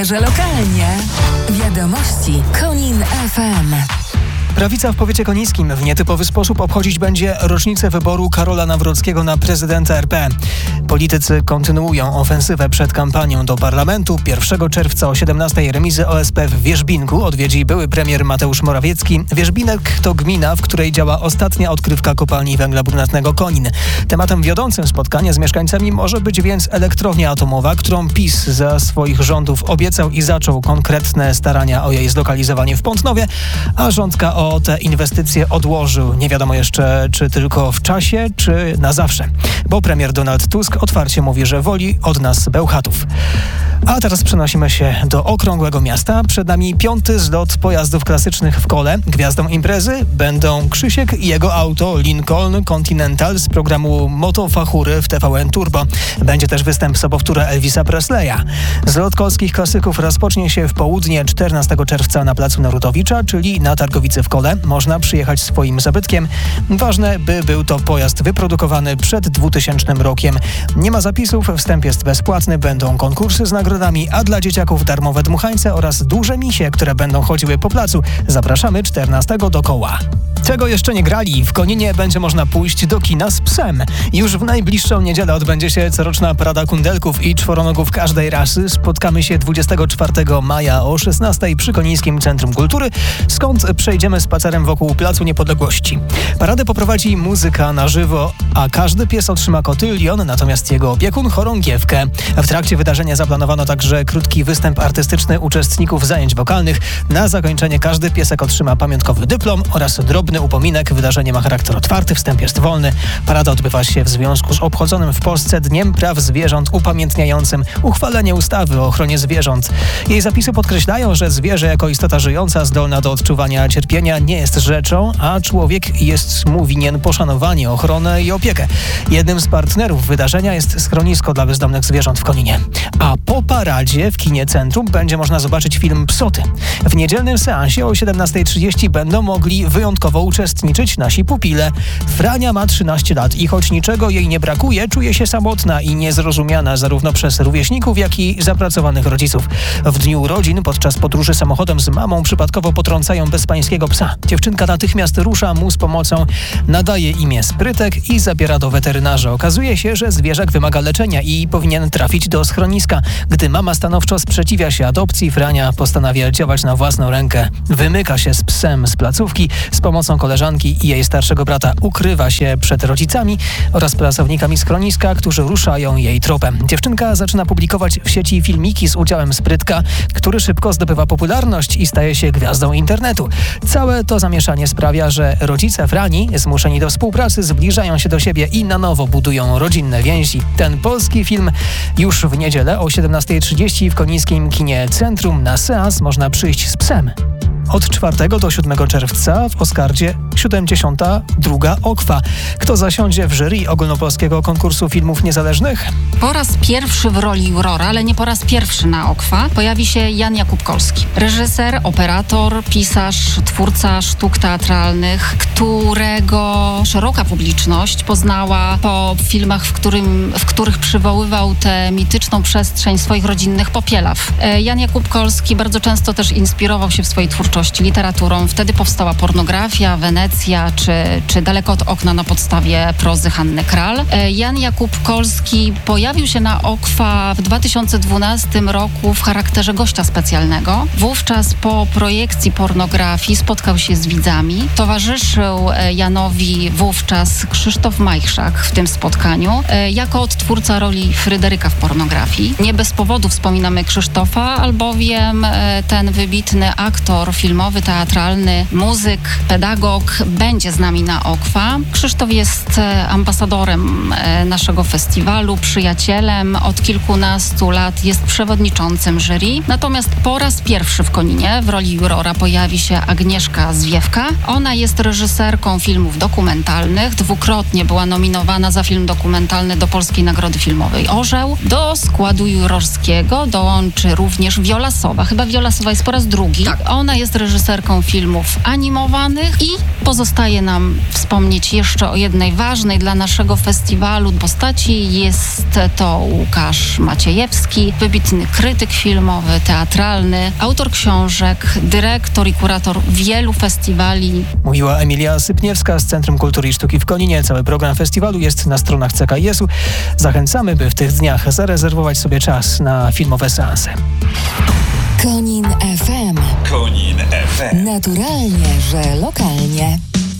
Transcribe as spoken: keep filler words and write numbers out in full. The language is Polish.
premierze lokalnie. Wiadomości Konin F M. Prawica w powiecie konińskim w nietypowy sposób obchodzić będzie rocznicę wyboru Karola Nawrockiego na prezydenta R P. Politycy kontynuują ofensywę przed kampanią do parlamentu. pierwszego czerwca o siedemnastej remizy O S P w Wierzbinku odwiedzi były premier Mateusz Morawiecki. Wierzbinek to gmina, w której działa ostatnia odkrywka kopalni węgla brunatnego Konin. Tematem wiodącym spotkania z mieszkańcami może być więc elektrownia atomowa, którą PiS za swoich rządów obiecał i zaczął konkretne starania o jej zlokalizowanie w Pątnowie, a rządka o te inwestycje odłożył. Nie wiadomo jeszcze, czy tylko w czasie, czy na zawsze. Bo premier Donald Tusk otwarcie mówi, że woli od nas Bełchatów. A teraz przenosimy się do okrągłego miasta. Przed nami piąty zlot pojazdów klasycznych w kole. Gwiazdą imprezy będą Krzysiek i jego auto Lincoln Continental z programu Motofachury w T V N Turbo. Będzie też występ sobowtóra Elvisa Presleya. Zlot kolskich klasyków rozpocznie się w południe czternastego czerwca na placu Narutowicza, czyli na targowicy w Kole. Można przyjechać swoim zabytkiem. Ważne, by był to pojazd wyprodukowany przed dwutysięcznym rokiem. Nie ma zapisów, wstęp jest bezpłatny, będą konkursy z nagrodami, a dla dzieciaków darmowe dmuchańce oraz duże misie, które będą chodziły po placu. Zapraszamy czternastego do Koła. Czego jeszcze nie grali? W Koninie będzie można pójść do kina z psem. Już w najbliższą niedzielę odbędzie się coroczna parada kundelków i czworonogów każdej rasy. Spotkamy się dwudziestego czwartego maja o szesnastej przy Konińskim Centrum Kultury, skąd przejdziemy spacerem wokół Placu Niepodległości. Paradę poprowadzi muzyka na żywo, a każdy pies otrzyma kotylion, natomiast jego opiekun chorągiewkę. W trakcie wydarzenia zaplanowano także krótki występ artystyczny uczestników zajęć wokalnych. Na zakończenie każdy piesek otrzyma pamiątkowy dyplom oraz drobny upominek. Wydarzenie ma charakter otwarty, wstęp jest wolny. Parada odbywa się w związku z obchodzonym w Polsce Dniem Praw Zwierząt upamiętniającym uchwalenie ustawy o ochronie zwierząt. Jej zapisy podkreślają, że zwierzę jako istota żyjąca zdolna do odczuwania cierpienia nie jest rzeczą, a człowiek jest mu winien poszanowanie, ochronę i opiekę. Jednym z partnerów wydarzenia jest schronisko dla bezdomnych zwierząt w Koninie. A po paradzie w kinie Centrum będzie można zobaczyć film Psoty. W niedzielnym seansie o siedemnastej trzydzieści będą mogli wyjątkowo uczestniczyć nasi pupile. Frania ma trzynaście lat i choć niczego jej nie brakuje, czuje się samotna i niezrozumiana zarówno przez rówieśników, jak i zapracowanych rodziców. W dniu urodzin podczas podróży samochodem z mamą przypadkowo potrącają bezpańskiego psa. Dziewczynka natychmiast rusza mu z pomocą, nadaje imię Sprytek i zabiera do weterynarza. Okazuje się, że zwierzak wymaga leczenia i powinien trafić do schroniska. Gdy mama stanowczo sprzeciwia się adopcji, Frania postanawia działać na własną rękę. Wymyka się z psem z placówki, z pomocą koleżanki i jej starszego brata ukrywa się przed rodzicami oraz pracownikami schroniska, którzy ruszają jej tropem. Dziewczynka zaczyna publikować w sieci filmiki z udziałem Sprytka, który szybko zdobywa popularność i staje się gwiazdą internetu. Całe to zamieszanie sprawia, że rodzice Frani, zmuszeni do współpracy, zbliżają się do siebie i na nowo budują rodzinne więzi. Ten polski film już w niedzielę o siedemnastej trzydzieści w Konińskim Kinie Centrum. Na seans można przyjść z psem. Od czwartego do siódmego czerwca w Oscardzie siedemdziesiąta druga Okwa. Kto zasiądzie w jury ogólnopolskiego konkursu filmów niezależnych? Po raz pierwszy w roli jurora, ale nie po raz pierwszy na Okwa, pojawi się Jan Jakub Kolski. Reżyser, operator, pisarz, twórca sztuk teatralnych, którego szeroka publiczność poznała po filmach, w, którym, w których przywoływał tę mityczną przestrzeń swoich rodzinnych Popielaw. Jan Jakub Kolski bardzo często też inspirował się w swojej twórczości literaturą. Wtedy powstała Pornografia, Wenecja czy, czy Daleko od okna na podstawie prozy Hanny Kral. Jan Jakub Kolski pojawił się na Okwa w dwa tysiące dwunastym roku w charakterze gościa specjalnego. Wówczas po projekcji Pornografii spotkał się z widzami. Towarzyszył Janowi wówczas Krzysztof Majchrzak w tym spotkaniu jako odtwórca roli Fryderyka w Pornografii. Nie bez powodu wspominamy Krzysztofa, albowiem ten wybitny aktor filmowy, teatralny, muzyk, pedagog będzie z nami na Okwa. Krzysztof jest ambasadorem naszego festiwalu, przyjacielem. Od kilkunastu lat jest przewodniczącym jury. Natomiast po raz pierwszy w Koninie w roli jurora pojawi się Agnieszka Zwiewka. Ona jest reżyserką filmów dokumentalnych. Dwukrotnie była nominowana za film dokumentalny do Polskiej Nagrody Filmowej Orzeł. Do składu jurorskiego dołączy również Viola Sowa. Chyba Viola Sowa jest po raz drugi. Tak. Ona jest jest reżyserką filmów animowanych i pozostaje nam wspomnieć jeszcze o jednej ważnej dla naszego festiwalu postaci. Jest to Łukasz Maciejewski, wybitny krytyk filmowy, teatralny, autor książek, dyrektor i kurator wielu festiwali. Mówiła Emilia Sypniewska z Centrum Kultury i Sztuki w Koninie. Cały program festiwalu jest na stronach C K I S u. Zachęcamy, by w tych dniach zarezerwować sobie czas na filmowe seanse. Konin F M. Konin F M. Naturalnie, że lokalnie.